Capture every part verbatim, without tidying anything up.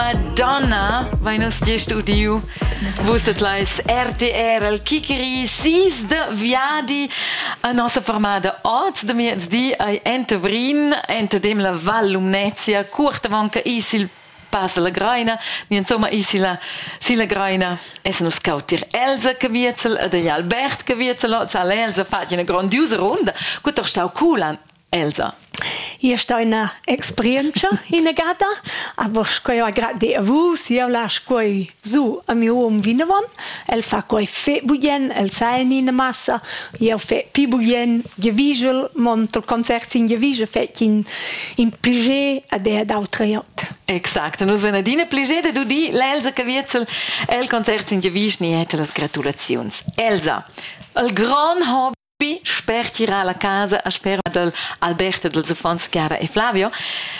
Madonna, vai nos di studio. Vusset lais R T R al Kikeri sis de viadi a nossa formada oz de miez di ai Entevrin, ente dem la Val Lumnezia, curta vanca isil Pas de la Graina, ni insomma ici la si la Graina es nos scoutir Elsa Caviezel ed e Albert Caviezel, sa l'Elsa fat una grandiosa ronda. Gut doch stau cool an Elsa. Io sto in esperienza in gada, aber scoio a grade a vus, io la scoio zu a mio uom vinavon, el fa coi fe buien, el sain in massa, io fe pi buien, gevigel, mont il concert in gevigel, fet in, in pligé a de d'autre jot. Exact, nus vena dina pligé de du di l'Elsa Caviezel, el concert in gevigel, ni ete las gratulazions. Elsa, el gran hobby spertira la casa a spera del Alberto del Zafons Chiara e Flavio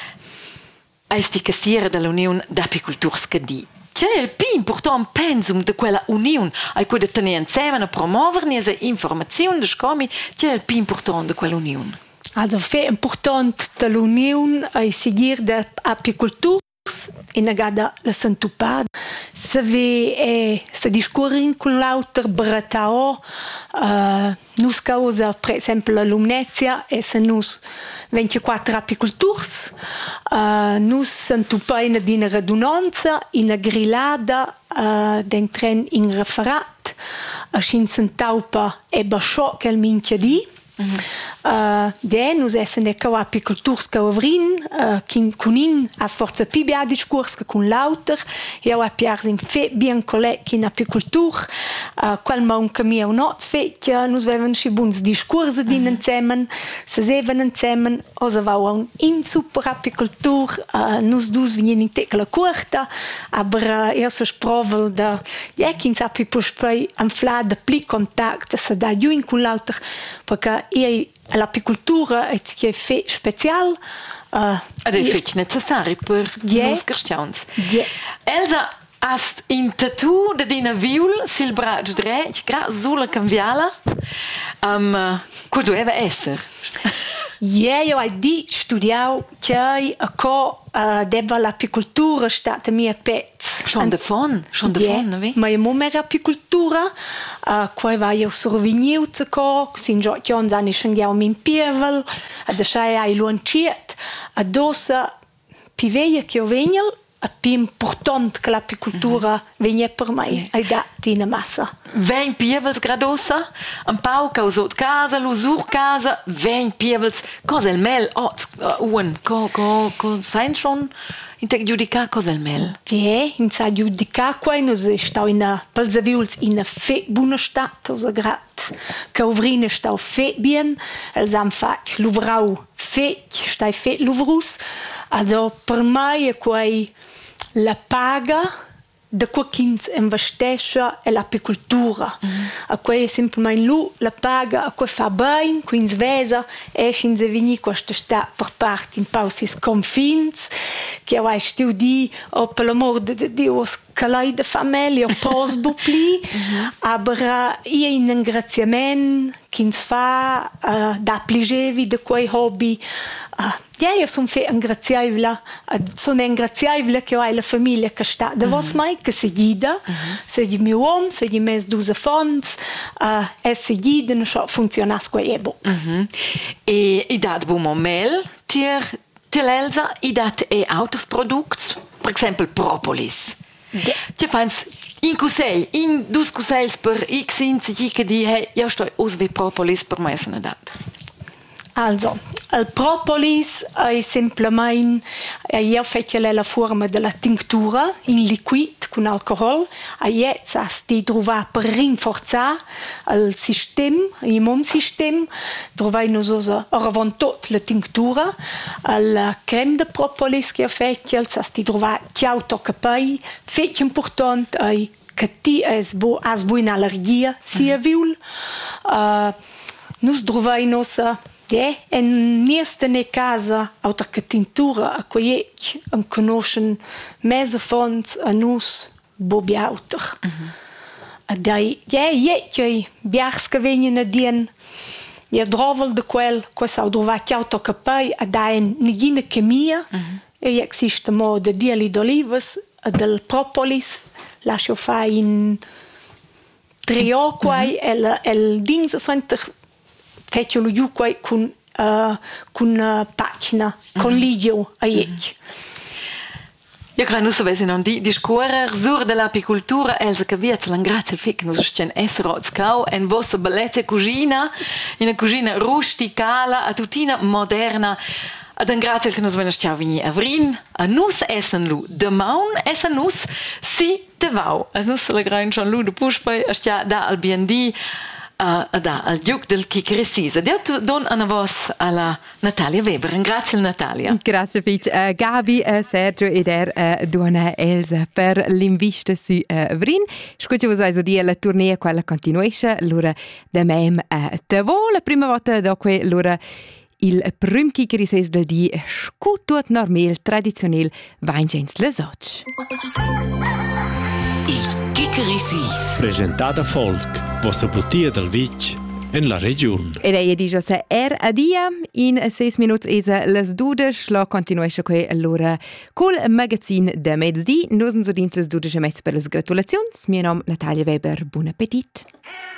es di cassiera dell'Unione d'Apiculturs che di c'è il più importante pensum di quella unione ai cui de tenere insieme a promuovere e informazioni di scomi c'è il più importante di quella unione. Also fe importante dell'Unione è seguire d'apicultura in agada la santupad se ve e se discorrin con l'auter bratao uh, nus causa per esempio la Lumnezia e se nus ventiquattro apiculturs uh, nus santupa in una radunanza in una grillada uh, d'entren in referat a shin santaupa e basciò che il minchia di Mm-hmm. Uh, de nus essen e cau apiculturs cau avrin uh, kin cunin as forza pi bia discurs che cun lauter e au apiars in fe bien colle kin apicultur uh, qual ma un camia un oz fetja nus vevan schi buns discurse din mm-hmm. ensemen se seven ensemen osa vau un in super apicultur uh, nus dus vinin in tecla curta aber uh, erst sprovel da ja kin sapi puspei am fla de pli contact se da giu in cun lauter perché e l'apicultura è che fe special uh, ed è fetch necessari per yeah. nos cristians. Yeah. Elsa hast in tattoo de dina viul sil braccio dretg gra sulla cambiala um, co doveva esser. Yeah, io ho di studiau che a co uh, deva l'apicultura stata mia pezz. Schon davon, schon davon, yeah. Ne? Ma io mo mer apicultura, uh, qua va io survigniu zu co, sin jo chions ani schengiau min pievel, a de sai ai luanciet, a dosa piveia che io veniel, a più importante che l'apicultura mm-hmm. vegna per me, ai dati in massa. Ven pievels gradosa, un pau causot casa, l'usur casa, ven pievels, cosa il mel, oh, un, co, co, co, sein schon in te giudica cosa il mel? Sì, in sa giudica qua, nus stau in a palzaviuls in a fe buona stat, osa grat, che uvrine stau fe bien, els am fac luvrau fe, stai fe luvrus, also per me è quai la paga da qua ch'ins investesce è l'apicultura. Mm-hmm. A quei è semplicemente lu la paga a quei fa bene, quins vesa e schins veni questa sta per parte in pausis confins che ho stiu di o per l'amor de Dio calai de famiglia o posbo pli mm-hmm. aber io in ringraziament ch'ins fa uh, da pligevi de quei hobby uh, ja, io sono fe ingraziabile, sono ingraziabile che ho la famiglia che sta da vos mai, che si guida, mm-hmm. se di mio uomo, se di mes due fonds, uh, e si guida, non so, funziona squai ebo. Mm-hmm. E i dat buon momel, tier, tier l'Elsa, i dat e autos products, per esempio propolis. Yeah. Ti fans in cusei, in dus cuseils per x inzi che di, hey, io sto usve propolis per me se ne dat. Also, il propolis è semplicemente, io faccio la forma della tintura in liquid con alcohol, e adesso si trova per rinforzare il sistema, l'immunsystem, troviamo tutto la tintura, la creme di propolis che io faccio, si trova ciao tocca poi, faccio importante è che ti hai un'allergia, sia viul, uh, noi troviamo ja, en nieste ne casa auta che tintura a quei en conoscen mese fonds a nus bobi auter. Mm-hmm. A dai, ja, je, biars che venien dien, ja drovel de quel, quel sau drovaci auto capai a dai nigina chemia, mm-hmm. e existe mo de dieli d'olivas, del propolis, lascio fa in trio quai, el, el dins suenter feccio lo giù quai con, uh, con uh, pagina, con ligio a iec. Io credo che non non di discorrer sur dell'apicoltura Elsa Caviezel, grazie al fatto che noi stiamo essere rozcau en vostra bellezza cucina, in una cucina rusticale, a tutina moderna. Ad un grazie che noi stiamo venire a Vrin, a nus essen lu de maun, essen nus si de vau. A nus la gran Jean lu de Puspei, a stia da al B and D, Uh, da, al giuc del Chicresisa. Dio don una voce alla Natalia Weber. Grazie Natalia. Grazie Fitch. Uh, Gabi, uh, Sergio ed er uh, dona Elsa per l'invista su uh, Vrin. Scucci vos also di la tournée quella continuesce l'ora de mem uh, te vo la prima volta dopo l'ora il prim Chicresis del di scutut normal tradizionell Weingens Lesoc. Il Chicresis. Presentada folk. Vossa bottiglia del Vitg en la regione. Ed è dice se er a dia in sei minuti es las dudes la continuesce que allora col magazin de mezzdi. Noi sono so dins las dudes e mezz per las gratulazions. Mio nome Natalia Weber. Buon appetit.